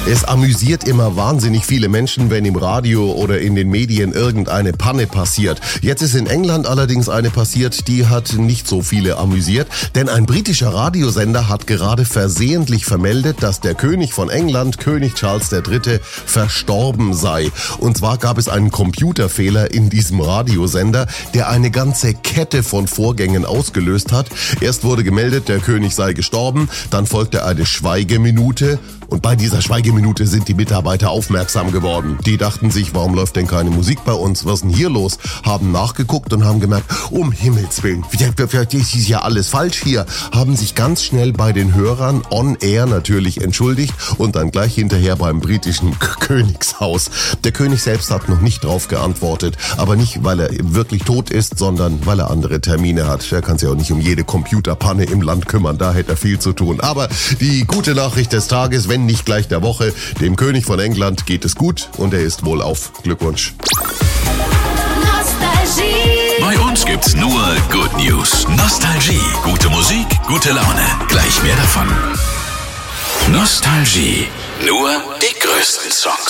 Es amüsiert immer wahnsinnig viele Menschen, wenn im Radio oder in den Medien irgendeine Panne passiert. Jetzt ist in England allerdings eine passiert, die hat nicht so viele amüsiert, denn ein britischer Radiosender hat gerade versehentlich vermeldet, dass der König von England, König Charles III., verstorben sei. Und zwar gab es einen Computerfehler in diesem Radiosender, der eine ganze Kette von Vorgängen ausgelöst hat. Erst wurde gemeldet, der König sei gestorben, dann folgte eine Schweigeminute. Und bei dieser Schweigeminute sind die Mitarbeiter aufmerksam geworden. Die dachten sich, warum läuft denn keine Musik bei uns? Was ist denn hier los? Haben nachgeguckt und haben gemerkt, um Himmels Willen, das ist ja alles falsch hier. Haben sich ganz schnell bei den Hörern on air natürlich entschuldigt und dann gleich hinterher beim britischen Königshaus. Der König selbst hat noch nicht drauf geantwortet, aber nicht, weil er wirklich tot ist, sondern weil er andere Termine hat. Er kann sich auch nicht um jede Computerpanne im Land kümmern, da hätte er viel zu tun. Aber die gute Nachricht des Tages, wenn nicht gleich der Woche, dem König von England geht es gut und er ist wohlauf. Glückwunsch. Bei uns gibt's nur Good News. Nostalgie, gute Musik, gute Laune. Gleich mehr davon. Nostalgie. Nur die größten Songs.